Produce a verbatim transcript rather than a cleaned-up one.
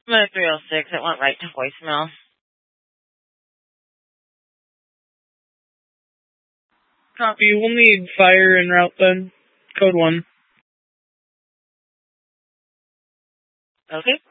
I'm at three oh six. It went right to voicemail. Copy. We'll need fire en route then. Code one. Okay.